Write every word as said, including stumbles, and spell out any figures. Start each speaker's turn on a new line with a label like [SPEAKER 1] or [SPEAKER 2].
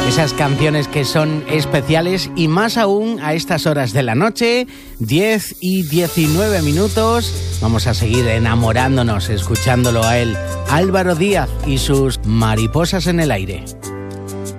[SPEAKER 1] Esas canciones que son especiales y más aún a estas horas de la noche, diez y diecinueve minutos. Vamos a seguir enamorándonos, escuchándolo a él, Álvaro Díaz y sus Mariposas en el aire.